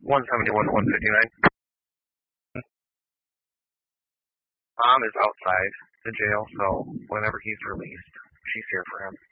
171 to 159. Mom is outside the jail, so whenever he's released, she's here for him.